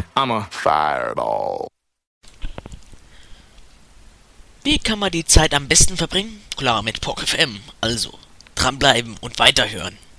I'm a fireball. Wie kann man die Zeit am besten verbringen? Klar, mit PogFM. Also, dranbleiben und weiterhören.